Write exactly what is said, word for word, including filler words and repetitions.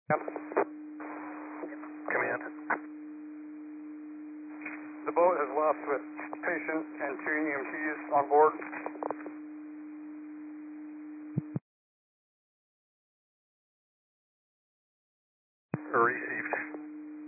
Yep. Command. The boat has left with patient and two E M Ts on board. Receive.